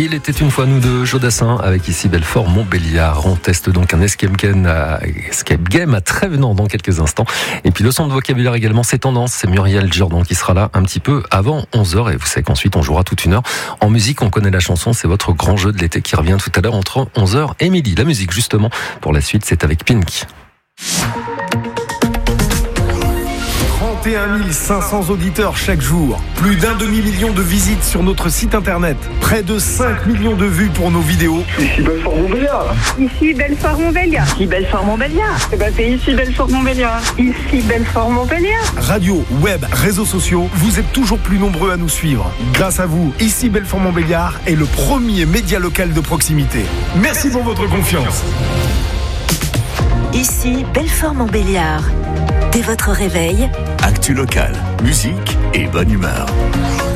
Il était une fois nous de Jodassin avec ici Belfort Montbéliard. On teste donc un escape game à Trévenant dans quelques instants. Et puis le son de vocabulaire également, c'est tendance. C'est Muriel Jordan qui sera là un petit peu avant 11h. Et vous savez qu'ensuite on jouera toute une heure. En musique, on connaît la chanson. C'est votre grand jeu de l'été qui revient tout à l'heure entre 11h et midi. La musique justement, pour la suite, c'est avec Pink. 31 500 auditeurs chaque jour, plus d'1 demi-million de visites sur notre site internet, près de 5 millions de vues pour nos vidéos. Ici Belfort Montbéliard. Ici Belfort Montbéliard. Ici Belfort Montbéliard. C'est ici Belfort Montbéliard. Ici Belfort Montbéliard. Radio, web, réseaux sociaux, vous êtes toujours plus nombreux à nous suivre. Grâce à vous, ici Belfort Montbéliard est le premier média local de proximité. Merci pour votre confiance. Ici Belfort Montbéliard. Dès votre réveil, actu local, musique et bonne humeur.